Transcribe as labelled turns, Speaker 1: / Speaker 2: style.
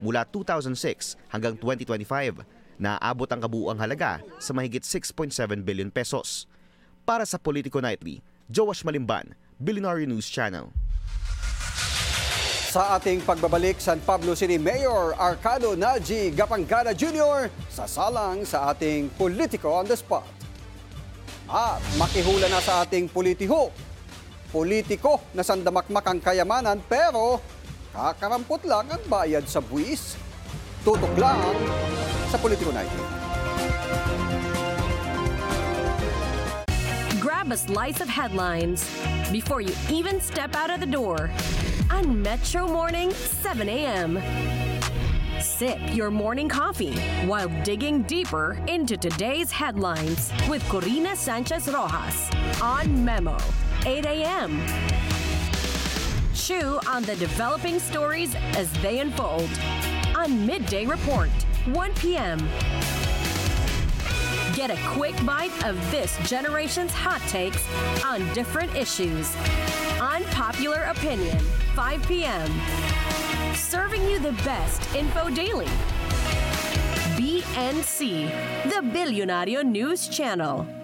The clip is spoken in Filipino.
Speaker 1: mula 2006 hanggang 2025 na aabot ang kabuuang halaga sa mahigit 6.7 billion pesos. Para sa Politico Nightly, Joash Malimban, Billionaire News Channel.
Speaker 2: Sa ating pagbabalik, San Pablo City Mayor Arcado Naji Gapangana Jr. sasalang sa ating Politico on the Spot. At makihula na sa ating politiko na sandamakmak ang kayamanan pero kakarampot lang ang bayad sa buwis. Tutok lang sa Politico Nightly.
Speaker 3: Grab a slice of headlines before you even step out of the door on Metro Morning 7 a.m. Sip your morning coffee while digging deeper into today's headlines with Corina Sanchez Rojas on Memo 8 a.m. Chew on the developing stories as they unfold on Midday Report 1 p.m. Get a quick bite of this generation's hot takes on different issues. Unpopular Opinion, 5 p.m. Serving you the best info daily. BNC, the Billionaire News Channel.